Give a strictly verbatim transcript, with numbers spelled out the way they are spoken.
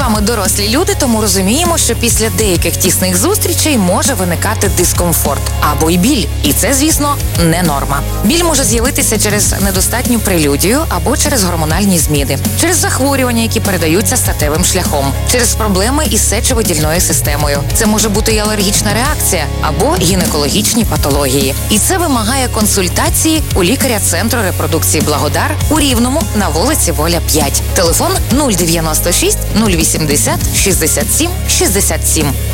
вами дорослі люди, тому розуміємо, що після деяких тісних зустрічей може виникати дискомфорт або й біль. І це, звісно, не норма. Біль може з'явитися через недостатню прелюдію або через гормональні зміни, через захворювання, які передаються статевим шляхом, через проблеми із сечовидільною системою. Це може бути і алергічна реакція або гінекологічні патології. І це вимагає консультації у лікаря Центру репродукції Благодар у Рівному на вулиці Воля п'ять. Телефон нуль дев'яносто шість нуль вісімдесят шістдесят сім шістдесят сім.